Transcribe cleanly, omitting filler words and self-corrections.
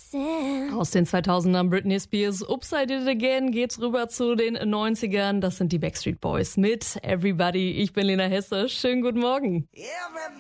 Aus den 2000ern Britney Spears, Upside It Again, geht's rüber zu den 90ern. Das sind die Backstreet Boys mit Everybody. Ich bin Lena Hesse. Schönen guten Morgen.